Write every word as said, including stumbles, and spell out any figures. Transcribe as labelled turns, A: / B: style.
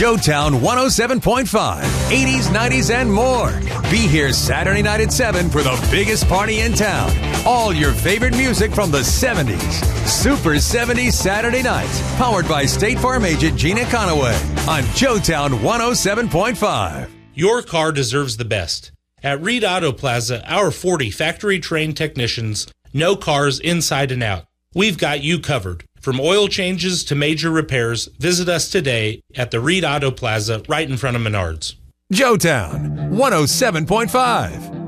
A: Joetown one oh seven point five, eighties, nineties, and more. Be here Saturday night at seven for the biggest party in town. All your favorite music from the seventies. Super seventies Saturday nights. Powered by State Farm agent Gina Conaway on Joetown one oh seven point five.
B: Your car deserves the best. At Reed Auto Plaza, our forty factory-trained technicians know cars inside and out. We've got you covered. From oil changes to major repairs, visit us today at the Reed Auto Plaza right in front of Menards.
A: Joetown one oh seven point five.